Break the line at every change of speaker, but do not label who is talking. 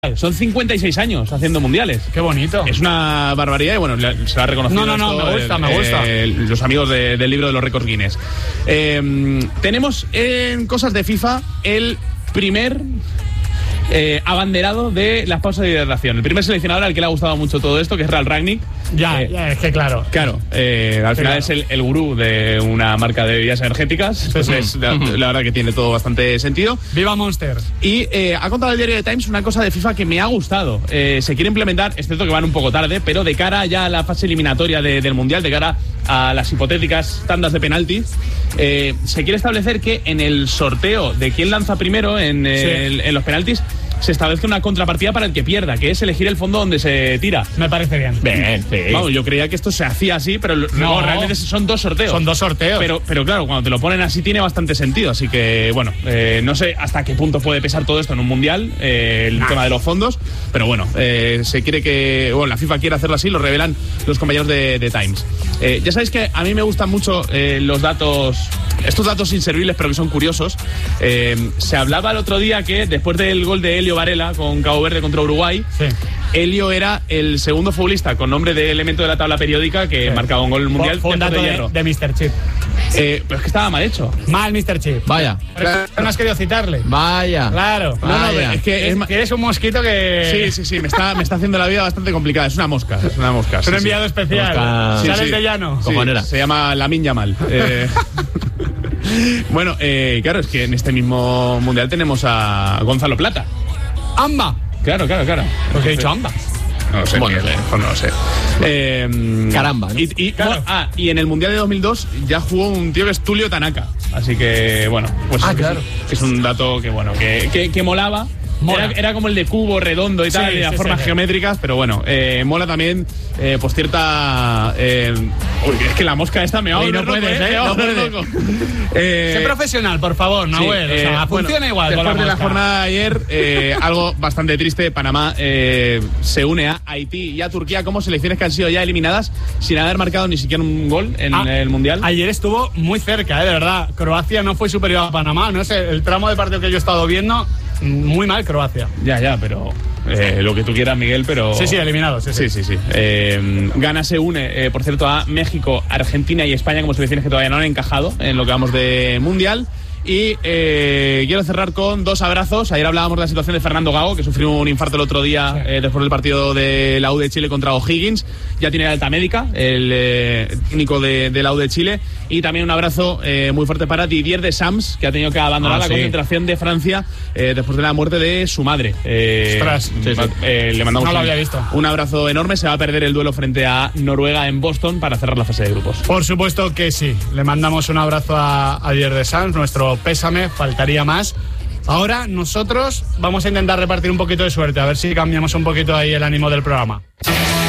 Son 56 años haciendo mundiales.
Qué bonito.
Es una barbaridad y bueno, se ha reconocido.
No, me gusta.
Los amigos del libro de los récords Guinness. Tenemos en cosas de FIFA el primer abanderado de las pausas de hidratación. El primer seleccionador al que le ha gustado mucho todo esto, que es Ralf Rangnick.
Ya, es que claro.
Claro, al final es el gurú de una marca de bebidas energéticas. Entonces, la verdad que tiene todo bastante sentido.
¡Viva Monster!
Y ha contado el diario The Times una cosa de FIFA que me ha gustado. Se quiere implementar, es cierto que van un poco tarde, pero de cara ya a la fase eliminatoria del Mundial, de cara a las hipotéticas tandas de penaltis, se quiere establecer que en el sorteo de quién lanza primero en los penaltis, se establece una contrapartida para el que pierda, que es elegir el fondo donde se tira.
Me parece bien.
Bien, sí. Vamos, yo creía que esto se hacía así, pero no, realmente son dos sorteos.
Son dos sorteos.
Pero claro, cuando te lo ponen así tiene bastante sentido. Así que, bueno, no sé hasta qué punto puede pesar todo esto en un mundial, el tema de los fondos. Pero bueno, se quiere que... Bueno, la FIFA quiere hacerlo así, lo revelan los compañeros de The Times. Ya sabéis que a mí me gustan mucho los datos... Estos datos inservibles, pero que son curiosos. Se hablaba el otro día que después del gol de Elio Varela con Cabo Verde contra Uruguay, Elio era el segundo futbolista con nombre de elemento de la tabla periódica que marcaba un gol en el Mundial.
Fue un dato de Mr. Chip.
Pero es que estaba mal hecho.
Mal, Mr. Chip.
Vaya.
¿No has querido citarle?
Vaya.
Claro.
Vaya.
No, es que
eres un mosquito que...
Sí, me está haciendo la vida bastante complicada. Es una mosca. Es un
enviado especial. Sales de llano.
Cojonera. Se llama Lamine Yamal. Bueno, claro, es que en este mismo mundial tenemos a Gonzalo Plata.
¡Amba!
Claro.
¿Por qué he dicho amba?
No lo sé,
bueno,
no lo sé.
Caramba, ¿no?
Y en el Mundial de 2002 ya jugó un tío que es Tulio Tanaka. Así que, bueno, pues
claro.
Es un dato que, bueno, que molaba. Era como el de cubo redondo y tal, de las formas geométricas, pero bueno, mola también, pues cierta... Uy, es que la mosca esta me va a volver loco.
Sé profesional, por favor, Nahuel. O sea, funciona igual.
Después de la jornada de ayer, algo bastante triste, Panamá se une a Haití y a Turquía como selecciones que han sido ya eliminadas sin haber marcado ni siquiera un gol en el Mundial.
Ayer estuvo muy cerca, de verdad. Croacia no fue superior a Panamá, no sé, el tramo de partido que yo he estado viendo... Muy mal Croacia.
Ya, pero lo que tú quieras, Miguel, pero...
Sí, eliminado. Sí.
Ghana se une, por cierto, a México, Argentina y España como selecciones que todavía no han encajado en lo que vamos de Mundial. Y quiero cerrar con dos abrazos. Ayer hablábamos de la situación de Fernando Gago, que sufrió un infarto el otro día después del partido de la U de Chile contra O'Higgins. Ya tiene la alta médica, el técnico de la U de Chile. Y también un abrazo muy fuerte para Didier Deschamps, que ha tenido que abandonar la concentración de Francia después de la muerte de su madre.
Ostras,
le mandamos
no lo había visto.
Un abrazo enorme. Se va a perder el duelo frente a Noruega en Boston para cerrar la fase de grupos.
Por supuesto que sí. Le mandamos un abrazo a Didier Deschamps, nuestro pésame, faltaría más. Ahora nosotros vamos a intentar repartir un poquito de suerte, a ver si cambiamos un poquito ahí el ánimo del programa.